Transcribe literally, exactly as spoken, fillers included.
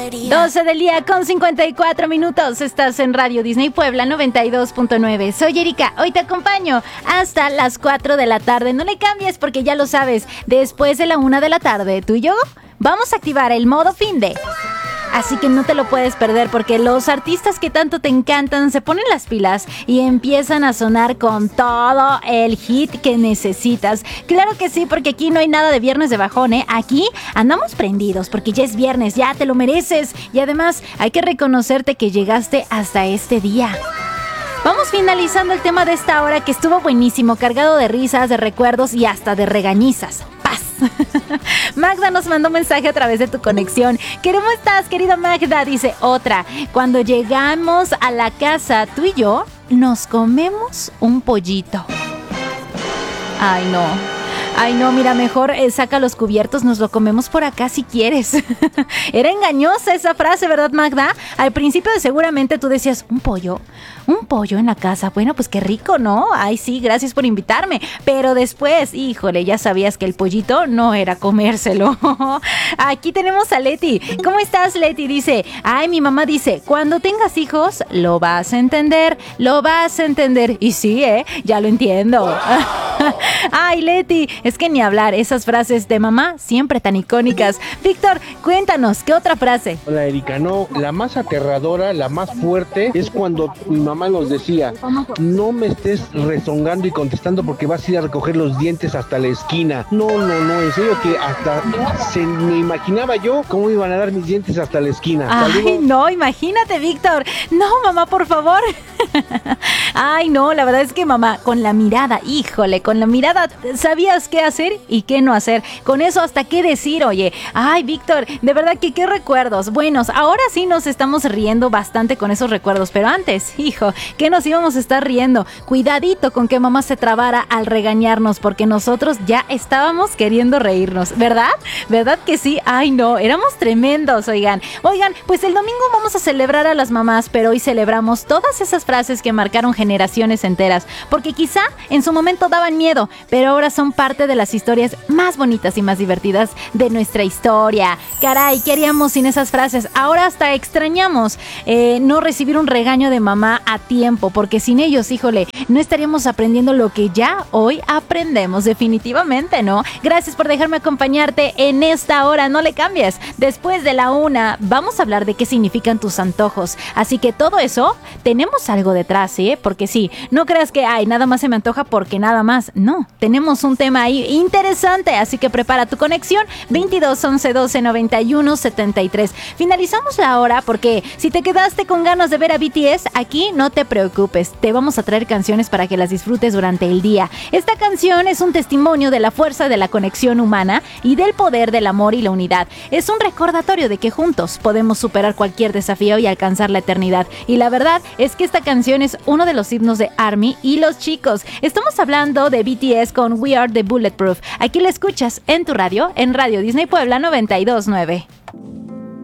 doce del día con cincuenta y cuatro minutos. Estás en Radio Disney Puebla noventa y dos punto nueve. Soy Erika, hoy te acompaño hasta las cuatro de la tarde. No le cambies porque ya lo sabes, después de la una de la tarde, tú y yo vamos a activar el modo finde. Así que no te lo puedes perder porque los artistas que tanto te encantan se ponen las pilas y empiezan a sonar con todo el hit que necesitas. Claro que sí, porque aquí no hay nada de viernes de bajón, ¿eh? Aquí andamos prendidos porque ya es viernes, ya te lo mereces. Y además hay que reconocerte que llegaste hasta este día. Vamos finalizando el tema de esta hora que estuvo buenísimo, cargado de risas, de recuerdos y hasta de regañizas. ¡Paz! Magda nos mandó un mensaje a través de tu conexión. ¿Cómo estás, querida Magda? Dice otra. Cuando llegamos a la casa, tú y yo nos comemos un pollito. Ay, no. Ay, no, mira, mejor eh, saca los cubiertos, nos lo comemos por acá si quieres. Era engañosa esa frase, ¿verdad, Magda? Al principio seguramente tú decías, ¿un pollo? ¿Un pollo en la casa? Bueno, pues qué rico, ¿no? Ay, sí, gracias por invitarme. Pero después, híjole, ya sabías que el pollito no era comérselo. Aquí tenemos a Leti. ¿Cómo estás, Leti? Dice, ay, mi mamá dice, cuando tengas hijos, lo vas a entender, lo vas a entender. Y sí, ¿eh? Ya lo entiendo. Ay, Leti, es que ni hablar, esas frases de mamá siempre tan icónicas. Víctor, cuéntanos, ¿qué otra frase? Hola, Erika, no, la más aterradora, la más fuerte es cuando mi mamá nos decía, no me estés rezongando y contestando porque vas a ir a recoger los dientes hasta la esquina. No, no, no, en serio que hasta se me imaginaba yo cómo iban a dar mis dientes hasta la esquina. Ay, Saludos. no, imagínate, Víctor. No, mamá, por favor. Ay, no, la verdad es que mamá, con la mirada, híjole, con la mirada sabías qué hacer y qué no hacer. Con eso hasta qué decir, oye. Ay, Víctor, de verdad que qué recuerdos. Buenos, ahora sí nos estamos riendo bastante con esos recuerdos, pero antes, hijo, que nos íbamos a estar riendo. Cuidadito con que mamá se trabara al regañarnos, porque nosotros ya estábamos queriendo reírnos, ¿verdad? ¿Verdad que sí? Ay, no, éramos tremendos, oigan. Oigan, pues el domingo vamos a celebrar a las mamás, pero hoy celebramos todas esas frases que marcaron generaciones enteras, porque quizá en su momento daban miedo, pero ahora son parte de las historias más bonitas y más divertidas de nuestra historia. Caray, ¿qué haríamos sin esas frases? Ahora hasta extrañamos eh, no recibir un regaño de mamá a tiempo, porque sin ellos, híjole, no estaríamos aprendiendo lo que ya hoy aprendemos, definitivamente, ¿no? Gracias por dejarme acompañarte en esta hora, no le cambies. Después de la una, vamos a hablar de qué significan tus antojos, así que todo eso, tenemos algo detrás, ¿eh? Porque sí, no creas que, ay, nada más se me antoja porque nada más, no, tenemos un tema ahí interesante, así que prepara tu conexión, veintidós, once, doce, noventa y uno, setenta y tres. Finalizamos la hora porque si te quedaste con ganas de ver a B T S, aquí no te preocupes, te vamos a traer canciones para que las disfrutes durante el día. Esta canción es un testimonio de la fuerza de la conexión humana y del poder del amor y la unidad. Es un recordatorio de que juntos podemos superar cualquier desafío y alcanzar la eternidad. Y la verdad es que esta canción es uno de los himnos de ARMY y los chicos. Estamos hablando de B T S con We Are the Bulletproof. Aquí la escuchas en tu radio, en Radio Disney Puebla noventa y dos punto nueve.